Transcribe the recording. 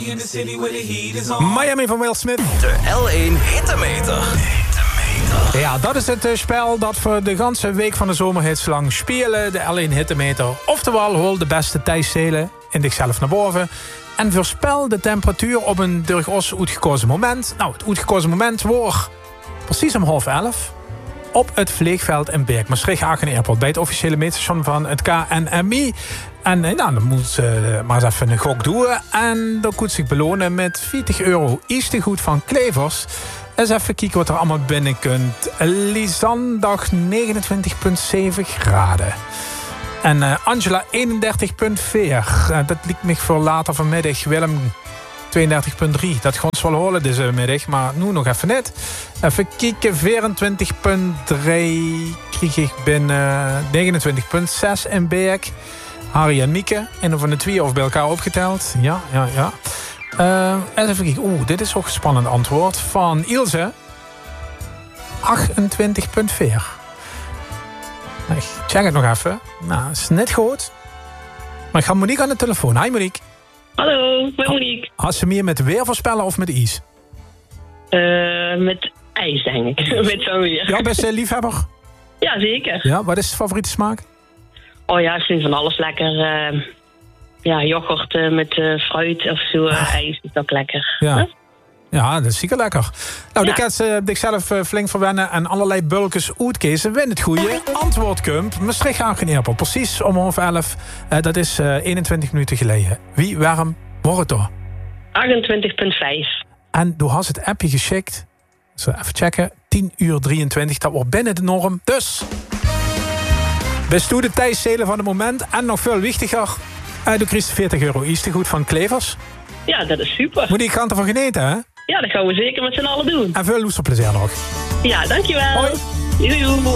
Miami van Will Smith. De L1 Hittemeter. Ja, dat is het spel dat voor de ganse week van de zomerhits lang spelen. De L1 Hittemeter. Oftewel, hol de beste tijdsdelen in zichzelf naar boven. En voorspel de temperatuur op een door ons uitgekozen moment. Nou, het uitgekozen moment wordt precies om 10:30 op het vliegveld in Beek, Maastricht-Aken Airport, bij het officiële meetstation van het KNMI. En nou, dan moet ze maar eens even een gok doen. En dan moet zich belonen met €40 Eastergoed van Klevers. Eens even kijken wat er allemaal binnen kunt. Lisandag 29,7 graden. En Angela 31,4. Dat liet me voor later vanmiddag. Willem 32,3. Dat gaan ze wel horen deze middag, maar nu nog even net. Even kijken, 24,3 kreeg ik binnen. 29,6 in Beek. Harry en Mieke, een van de twee of bij elkaar opgeteld. Ja. Even kijken. Dit is ook een spannend antwoord. Van Ilse. 28,4. Ik check het nog even. Nou, is net goed. Maar ik ga Monique aan de telefoon. Hi Monique. Hallo, met Monique. Had ze meer met weer voorspellen of met ijs? Met ijs, denk ik. Met zo'n weer. Ja, best liefhebber? Ja, zeker. Ja, wat is de favoriete smaak? Oh ja, ik vind van alles lekker. Yoghurt met fruit of zo. Ijs is ook lekker. Ja. Huh? Ja, dat is zeker lekker. Nou, Ja. de kets ik zelf flink verwennen en allerlei bulkes uitkezen. Win het goede antwoordkump. Maastricht-Aken Airport, precies om 11:30. Dat is 21 minuten geleden. Wie, waarom, wordt het door? 28,5. En door has het appje geschikt. Zo, even checken. 10:23. Dat wordt binnen de norm. Dus best toe de tijdsdelen van het moment. En nog veel wichtiger. De krijgt €40 Eastergoed van Klevers. Ja, dat is super. Moet ik gaan ervan genieten, hè? Ja, dat gaan we zeker met z'n allen doen. En veel loesterplezier nog. Ja, dankjewel. Hoi. Joejoe.